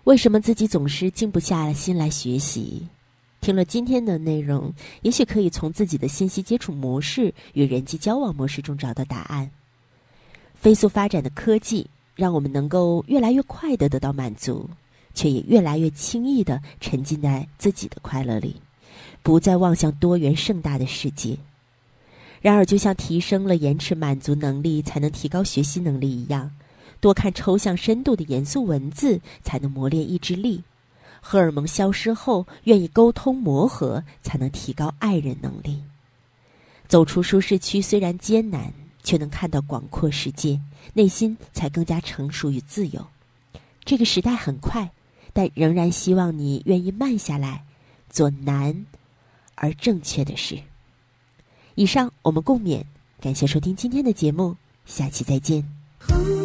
为什么自己总是静不下心来学习？听了今天的内容，也许可以从自己的信息接触模式与人际交往模式中找到答案。飞速发展的科技让我们能够越来越快地得到满足，却也越来越轻易地沉浸在自己的快乐里，不再望向多元盛大的世界。然而，就像提升了延迟满足能力才能提高学习能力一样，多看抽象深度的严肃文字才能磨练意志力。荷尔蒙消失后，愿意沟通磨合才能提高爱人能力。走出舒适区虽然艰难，却能看到广阔世界，内心才更加成熟与自由。这个时代很快，但仍然希望你愿意慢下来，做难而正确的事。以上我们共勉，感谢收听今天的节目，下期再见。